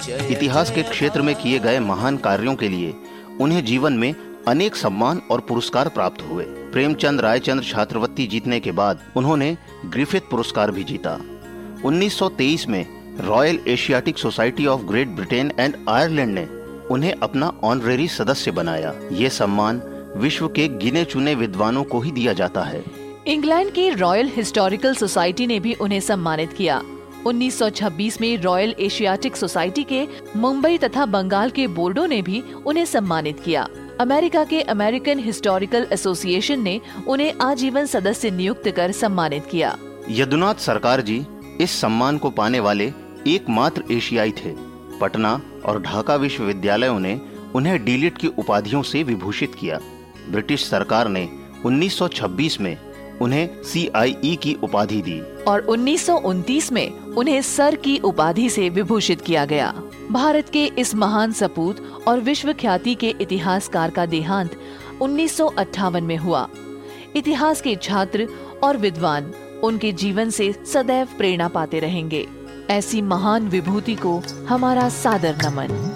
इतिहास के क्षेत्र में किए गए महान कार्यों के लिए उन्हें जीवन में अनेक सम्मान और पुरस्कार प्राप्त हुए। प्रेमचंद रायचंद्र छात्रवृत्ति जीतने के बाद उन्होंने ग्रिफिथ पुरस्कार भी जीता। 1923 में royal Asiatic society of great Britain and Ireland ने उन्हें अपना ऑनरेरी सदस्य बनाया। ये सम्मान विश्व के गिने चुने विद्वानों को ही दिया जाता है। इंग्लैंड की रॉयल हिस्टोरिकल सोसाइटी ने भी उन्हें सम्मानित किया। 1926 में रॉयल एशियाटिक सोसाइटी के मुंबई तथा बंगाल के बोर्डों ने भी उन्हें सम्मानित किया। अमेरिका के अमेरिकन हिस्टोरिकल एसोसिएशन ने उन्हें आजीवन सदस्य नियुक्त कर सम्मानित किया। यदुनाथ सरकार जी इस सम्मान को पाने वाले एकमात्र एशियाई थे। पटना और ढाका विश्वविद्यालयों ने उन्हें डीलिट की उपाधियों से विभूषित किया। ब्रिटिश सरकार ने 1926 में उन्हें CIE की उपाधि दी और 1929 में उन्हें सर की उपाधि से विभूषित किया गया। भारत के इस महान सपूत और विश्व ख्याति के इतिहासकार का देहांत 1958 में हुआ। इतिहास के छात्र और विद्वान उनके जीवन से सदैव प्रेरणा पाते रहेंगे। ऐसी महान विभूति को हमारा सादर नमन।